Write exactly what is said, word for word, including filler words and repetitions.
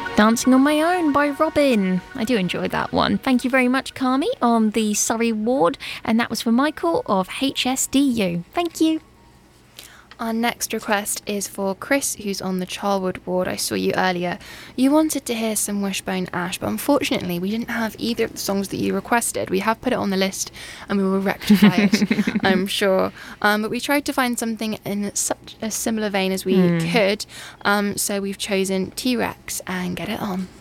Dancing on My Own by Robin. I do enjoy that one. Thank you very much, Carmi, on the Surrey ward. And that was for Michael of H S D U. Thank you. Our next request is for Chris, who's on the Charwood ward. I saw you earlier. You wanted to hear some Wishbone Ash, but unfortunately we didn't have either of the songs that you requested. We have put it on the list and we will rectify it, I'm sure. Um, but we tried to find something in such a similar vein as we mm. could. Um, so we've chosen T-Rex and Get It On.